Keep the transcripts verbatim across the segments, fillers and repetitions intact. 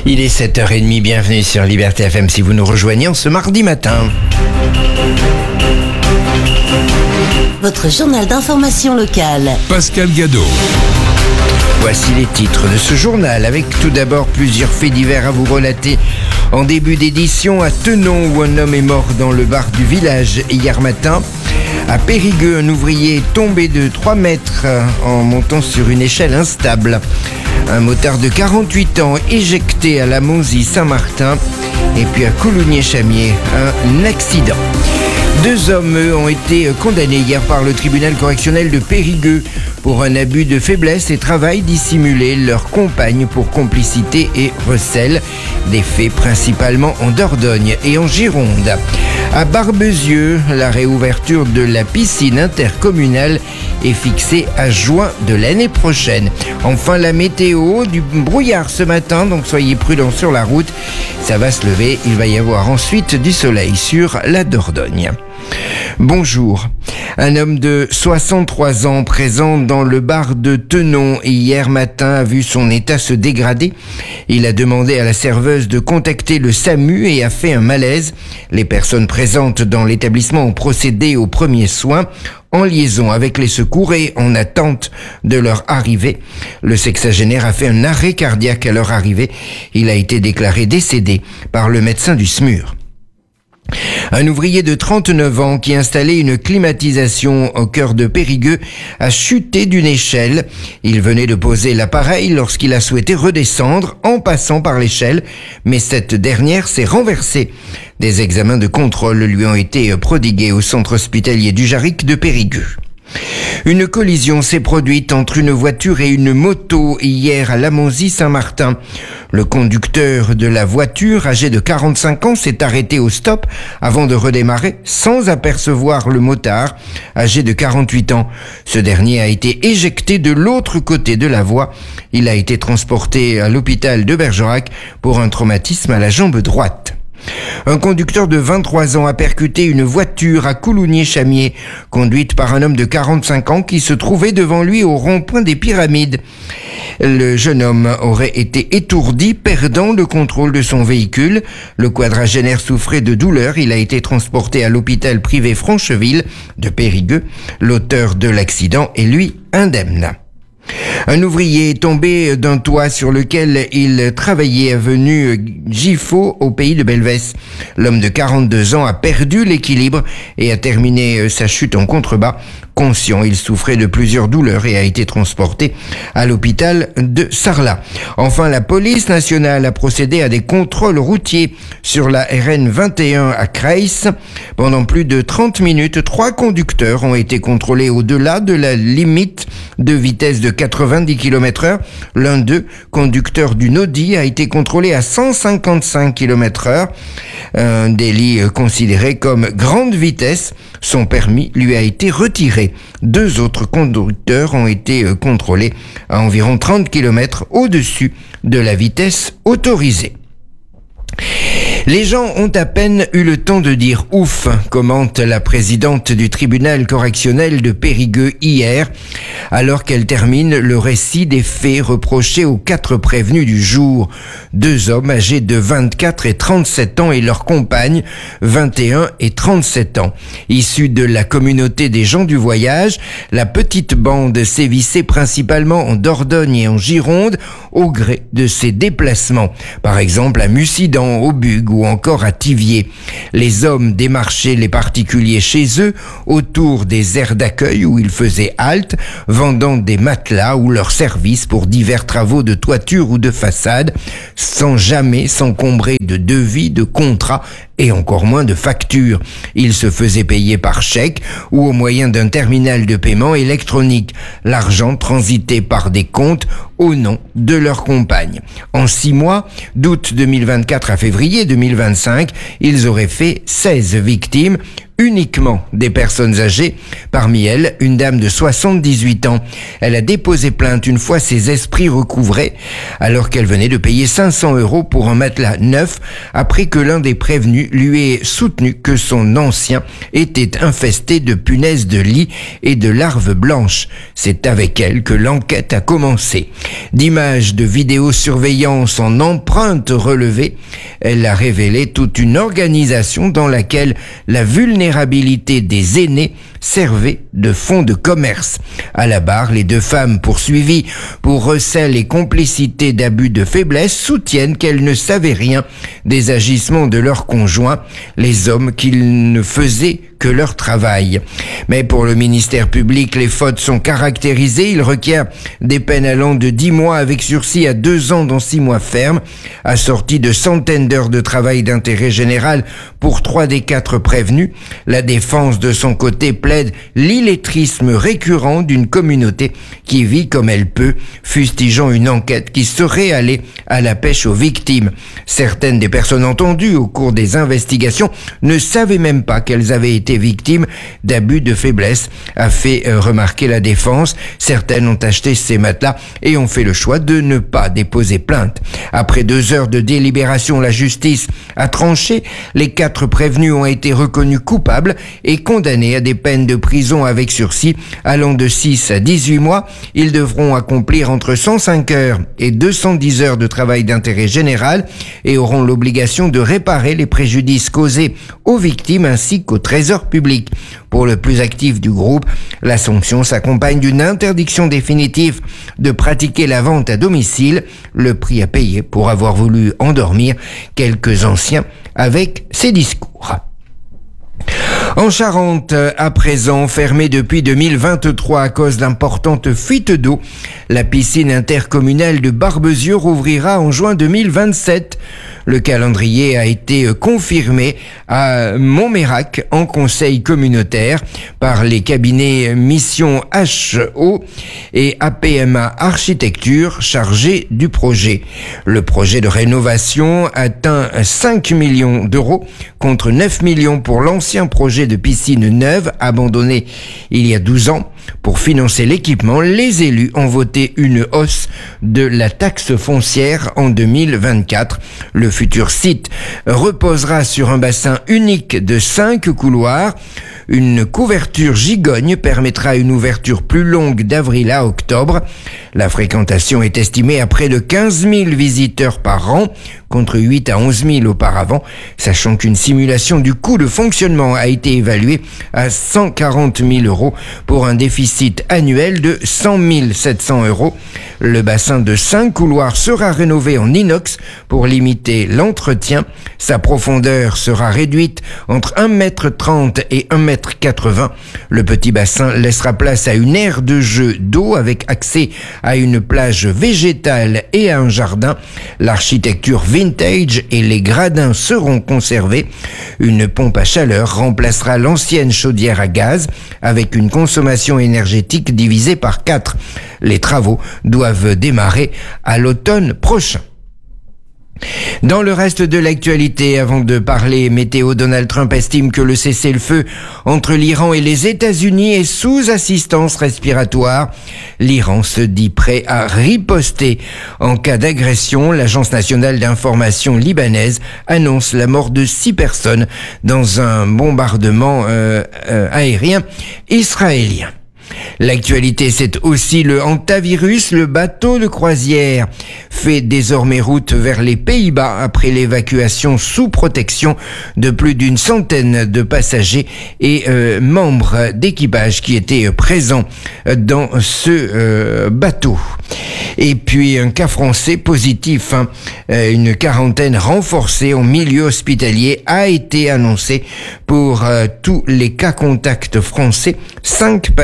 Il est sept heures trente, bienvenue sur Liberté F M si vous nous rejoignez en ce mardi matin. Votre journal d'information locale. Pascal Gadot. Voici les titres de ce journal, avec tout d'abord plusieurs faits divers à vous relater. En début d'édition, à Tenon, où un homme est mort dans le bar du village hier matin. À Périgueux, un ouvrier est tombé de trois mètres en montant sur une échelle instable. Un motard de quarante-huit ans éjecté à la Monzie-Saint-Martin. Et puis à Coulugné-Chamiers, un accident. Deux hommes, eux, ont été condamnés hier par le tribunal correctionnel de Périgueux pour un abus de faiblesse et travail dissimulé. Leur compagne pour complicité et recel. Des faits principalement en Dordogne et en Gironde. À Barbezieux, la réouverture de la piscine intercommunale est fixée à juin de l'année prochaine. Enfin, la météo, du brouillard ce matin, donc soyez prudents sur la route. Ça va se lever, il va y avoir ensuite du soleil sur la Dordogne. Bonjour. Un homme de soixante-trois ans présent dans le bar de Tenon hier matin a vu son état se dégrader. Il a demandé à la serveuse de contacter le SAMU et a fait un malaise. Les personnes présentes dans l'établissement ont procédé aux premiers soins en liaison avec les secours et en attente de leur arrivée. Le sexagénaire a fait un arrêt cardiaque à leur arrivée. Il a été déclaré décédé par le médecin du SMUR. Un ouvrier de trente-neuf ans qui installait une climatisation au cœur de Périgueux a chuté d'une échelle. Il venait de poser l'appareil lorsqu'il a souhaité redescendre en passant par l'échelle, mais cette dernière s'est renversée. Des examens de contrôle lui ont été prodigués au centre hospitalier du Jarric de Périgueux. Une collision s'est produite entre une voiture et une moto hier à la Monzie-Saint-Martin. Le conducteur de la voiture, âgé de quarante-cinq ans, s'est arrêté au stop avant de redémarrer sans apercevoir le motard, âgé de quarante-huit ans. Ce dernier a été éjecté de l'autre côté de la voie. Il a été transporté à l'hôpital de Bergerac pour un traumatisme à la jambe droite. Un conducteur de vingt-trois ans a percuté une voiture à Coulugné-Chamiers, conduite par un homme de quarante-cinq ans qui se trouvait devant lui au rond-point des Pyramides. Le jeune homme aurait été étourdi, perdant le contrôle de son véhicule. Le quadragénaire souffrait de douleur. Il a été transporté à l'hôpital privé Francheville de Périgueux. L'auteur de l'accident est lui indemne. Un ouvrier est tombé d'un toit sur lequel il travaillait avenue Giffaut au pays de Belvès. L'homme de quarante-deux ans a perdu l'équilibre et a terminé sa chute en contrebas. Conscient, il souffrait de plusieurs douleurs et a été transporté à l'hôpital de Sarlat. Enfin, la police nationale a procédé à des contrôles routiers sur la R N vingt et un à Creys. Pendant plus de trente minutes, trois conducteurs ont été contrôlés au-delà de la limite de vitesse de quatre-vingt-dix kilomètres heure. L'un d'eux, conducteur d'une Audi, a été contrôlé à cent cinquante-cinq kilomètres heure. Un délit considéré comme grande vitesse. Son permis lui a été retiré. Deux autres conducteurs ont été contrôlés à environ trente kilomètres au-dessus de la vitesse autorisée. Les gens ont à peine eu le temps de dire ouf, commente la présidente du tribunal correctionnel de Périgueux hier, alors qu'elle termine le récit des faits reprochés aux quatre prévenus du jour. Deux hommes âgés de vingt-quatre et trente-sept ans et leurs compagnes, vingt et un et trente-sept ans. Issus de la communauté des gens du voyage, la petite bande sévissait principalement en Dordogne et en Gironde au gré de ses déplacements. Par exemple à Mussidan, au Bugue ou encore à Thiviers. Les hommes démarchaient les particuliers chez eux autour des aires d'accueil où ils faisaient halte, vendant des matelas ou leurs services pour divers travaux de toiture ou de façade, sans jamais s'encombrer de devis, de contrats et encore moins de factures. Ils se faisaient payer par chèque ou au moyen d'un terminal de paiement électronique. L'argent transitait par des comptes au nom de leurs compagnes. En six mois, d'août deux mille vingt-quatre à février deux mille vingt-cinq, ils auraient fait seize victimes, uniquement des personnes âgées. Parmi elles, une dame de soixante-dix-huit ans. Elle a déposé plainte une fois ses esprits recouvrés, alors qu'elle venait de payer cinq cents euros pour un matelas neuf, après que l'un des prévenus lui ait soutenu que son ancien était infesté de punaises de lit et de larves blanches. C'est avec elle que l'enquête a commencé. D'images de vidéosurveillance en empreintes relevées, elle a révélé toute une organisation dans laquelle la vulnérabilité des aînés servait de fonds de commerce. À la barre, les deux femmes poursuivies pour recel et complicité d'abus de faiblesse soutiennent qu'elles ne savaient rien des agissements de leurs conjoints, les hommes qu'ils ne faisaient que leur travail. Mais pour le ministère public, les fautes sont caractérisées. Il requiert des peines allant de dix mois avec sursis à deux ans dans six mois ferme, assorties de centaines d'heures de travail d'intérêt général pour trois des quatre prévenus. La défense, de son côté, plaide l'illettrisme récurrent d'une communauté qui vit comme elle peut, fustigeant une enquête qui serait allée à la pêche aux victimes. Certaines des personnes entendues au cours des investigations ne savaient même pas qu'elles avaient été victimes d'abus de faiblesse, a fait euh, remarquer la défense. Certaines ont acheté ces matelas et ont fait le choix de ne pas déposer plainte. Après deux heures de délibération, la justice a tranché. Les quatre prévenus ont été reconnus coupables et condamnés à des peines de prison avec sursis allant de six à dix-huit mois. Ils devront accomplir entre cent cinq heures et deux cent dix heures de travail d'intérêt général et auront l'obligation de réparer les préjudices causés aux victimes ainsi qu'au trésor public. Pour le plus actif du groupe, la sanction s'accompagne d'une interdiction définitive de pratiquer la vente à domicile, le prix à payer pour avoir voulu endormir quelques anciens avec ses discours. En Charente, à présent fermée depuis deux mille vingt-trois à cause d'importantes fuites d'eau, la piscine intercommunale de Barbezieux rouvrira en juin deux mille vingt-sept. Le calendrier a été confirmé à Montmérac en conseil communautaire par les cabinets Mission H O et A P M A Architecture chargés du projet. Le projet de rénovation atteint cinq millions d'euros contre neuf millions pour l'ancien projet de piscine neuve abandonné il y a douze ans. Pour financer l'équipement, les élus ont voté une hausse de la taxe foncière en deux mille vingt-quatre. Le futur site reposera sur un bassin unique de cinq couloirs. Une couverture gigogne permettra une ouverture plus longue d'avril à octobre. La fréquentation est estimée à près de quinze mille visiteurs par an, contre huit à onze mille auparavant, sachant qu'une simulation du coût de fonctionnement a été évaluée à cent quarante mille euros pour un déficit annuel de cent mille sept cents euros. Le bassin de cinq couloirs sera rénové en inox pour limiter l'entretien. Sa profondeur sera réduite entre un mètre trente et un mètre quatre-vingts. Le petit bassin laissera place à une aire de jeu d'eau avec accès à une plage végétale et à un jardin. L'architecture vintage et les gradins seront conservés. Une pompe à chaleur remplacera l'ancienne chaudière à gaz avec une consommation énergétique divisée par quatre. Les travaux doivent démarrer à l'automne prochain. Dans le reste de l'actualité, avant de parler météo, Donald Trump estime que le cessez-le-feu entre l'Iran et les États-Unis est sous assistance respiratoire. L'Iran se dit prêt à riposter en cas d'agression. L'Agence nationale d'information libanaise annonce la mort de six personnes dans un bombardement euh, euh, aérien israélien. L'actualité, c'est aussi le hantavirus. Le bateau de croisière fait désormais route vers les Pays-Bas après l'évacuation sous protection de plus d'une centaine de passagers et euh, membres d'équipage qui étaient présents dans ce euh, bateau. Et puis un cas français positif, hein. Une quarantaine renforcée en milieu hospitalier a été annoncée pour euh, tous les cas contacts français. Cinq passagers ont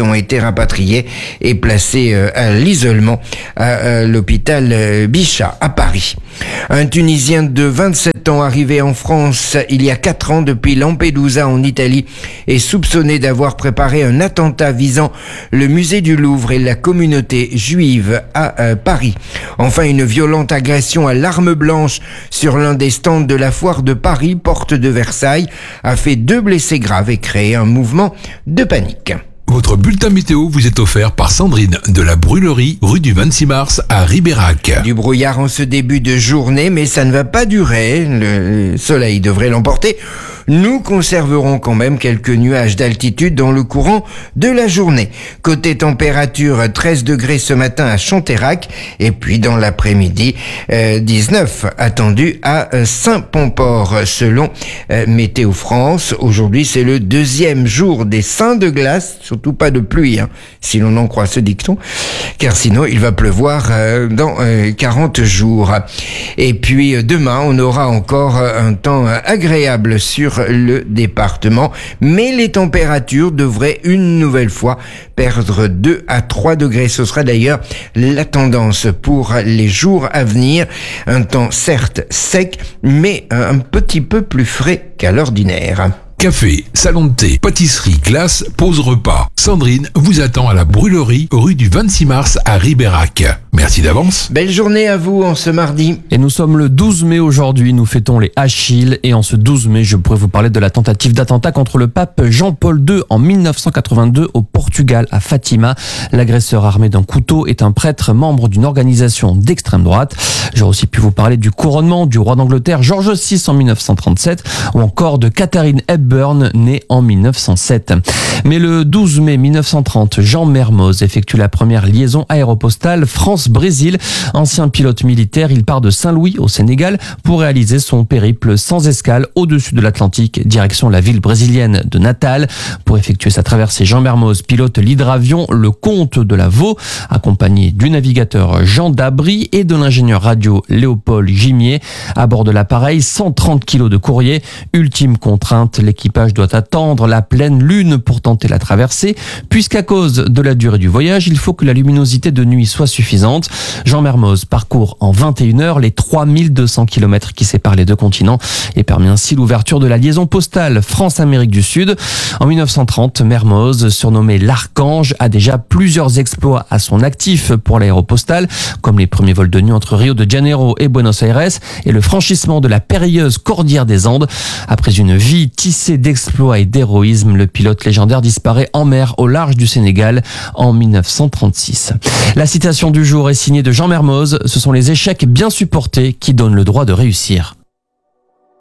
ont été rapatriés et placés euh, à l'isolement à euh, l'hôpital euh, Bichat à Paris. Un Tunisien de vingt-sept ans arrivé en France il y a quatre ans depuis Lampedusa en Italie est soupçonné d'avoir préparé un attentat visant le musée du Louvre et la communauté juive à euh, Paris. Enfin, une violente agression à l'arme blanche sur l'un des stands de la foire de Paris, porte de Versailles, a fait deux blessés graves et créé un mouvement de panique. Votre bulletin météo vous est offert par Sandrine de la Brûlerie, rue du vingt-six mars à Ribérac. Du brouillard en ce début de journée, mais ça ne va pas durer. Le soleil devrait l'emporter. Nous conserverons quand même quelques nuages d'altitude dans le courant de la journée. Côté température, treize degrés ce matin à Chanteyrac, et puis dans l'après-midi, euh, dix-neuf attendus à Saint-Pomport. Selon euh, Météo France, aujourd'hui c'est le deuxième jour des Saints de glace, surtout pas de pluie, hein, si l'on en croit ce dicton, car sinon il va pleuvoir euh, dans euh, quarante jours. Et puis euh, demain, on aura encore euh, un temps euh, agréable sur le département, mais les températures devraient une nouvelle fois perdre deux à trois degrés. Ce sera d'ailleurs la tendance pour les jours à venir. Un temps certes sec, mais un petit peu plus frais qu'à l'ordinaire. Café, salon de thé, pâtisserie, glace, pause repas. Sandrine vous attend à la Brûlerie, rue du vingt-six mars à Ribérac. Merci d'avance. Belle journée à vous en ce mardi. Et nous sommes le douze mai aujourd'hui, nous fêtons les Achilles et en ce douze mai, je pourrais vous parler de la tentative d'attentat contre le pape Jean-Paul deux en mille neuf cent quatre-vingt-deux au Portugal, à Fatima. L'agresseur armé d'un couteau est un prêtre membre d'une organisation d'extrême droite. J'aurais aussi pu vous parler du couronnement du roi d'Angleterre George six en mille neuf cent trente-sept ou encore de Katharine Hepburn, née en mille neuf cent sept. Mais le douze mai mille neuf cent trente, Jean Mermoz effectue la première liaison aéropostale France-Brésil. Ancien pilote militaire, il part de Saint-Louis au Sénégal pour réaliser son périple sans escale au-dessus de l'Atlantique, direction la ville brésilienne de Natal. Pour effectuer sa traversée, Jean Mermoz pilote l'hydravion Le Comte de la Vaux, accompagné du navigateur Jean Dabry et de l'ingénieur radio Léopold Gimier. À bord de l'appareil, cent trente kilos de courrier. Ultime contrainte, l'équipage doit attendre la pleine lune pour tenter la traversée, puisqu'à cause de la durée du voyage, il faut que la luminosité de nuit soit suffisante. Jean Mermoz parcourt en vingt et une heures les trois mille deux cents kilomètres qui séparent les deux continents et permet ainsi l'ouverture de la liaison postale France-Amérique du Sud. En mille neuf cent trente, Mermoz, surnommé l'Archange, a déjà plusieurs exploits à son actif pour l'aéropostale, comme les premiers vols de nuit entre Rio de Janeiro et Buenos Aires et le franchissement de la périlleuse Cordillère des Andes. Après une vie tissée d'exploits et d'héroïsme, le pilote légendaire disparaît en mer au large du Sénégal en mille neuf cent trente-six. La citation du jour est signée de Jean Mermoz. Ce sont les échecs bien supportés qui donnent le droit de réussir.